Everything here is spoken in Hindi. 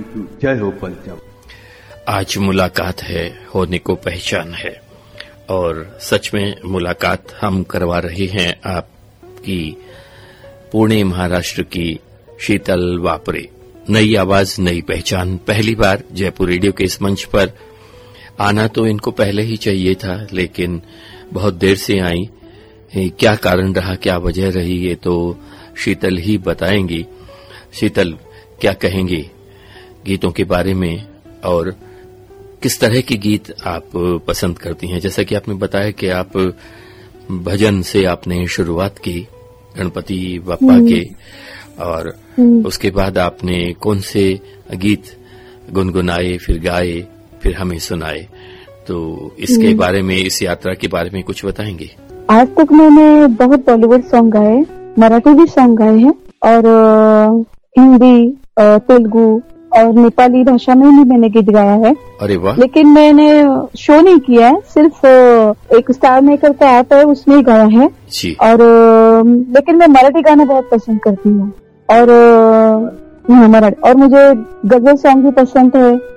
परंतु जय हो पंचम। आज मुलाकात है, होने को पहचान है, और सच में मुलाकात हम करवा रहे हैं आपकी पुणे महाराष्ट्र की शीतल वापरे। नई आवाज, नई पहचान, पहली बार जयपुर रेडियो के इस मंच पर आना तो इनको पहले ही चाहिए था, लेकिन बहुत देर से आई। क्या कारण रहा, क्या वजह रही, ये तो शीतल ही बताएंगी। शीतल, क्या कहेंगी गीतों के बारे में और किस तरह के गीत आप पसंद करती हैं? जैसा कि आपने बताया कि आप भजन से आपने शुरुआत की, गणपति बप्पा के, और उसके बाद आपने कौन से गीत गुनगुनाए, फिर गाए, फिर हमें सुनाए, तो इसके बारे में, इस यात्रा के बारे में कुछ बताएंगे? आज तक मैंने बहुत बॉलीवुड सॉन्ग गाए, मराठी भी सॉन्ग गाए हैं, और हिंदी, तेलुगु और नेपाली भाषा में भी मैंने गीत गाया है। अरे वाह। लेकिन मैंने शो नहीं किया है, सिर्फ एक स्टार मेकर का ऐप है, उसमें ही गाया है जी। और लेकिन मैं मराठी गाना बहुत पसंद करती हूँ, और मराठी, और मुझे गजल सॉन्ग भी पसंद है,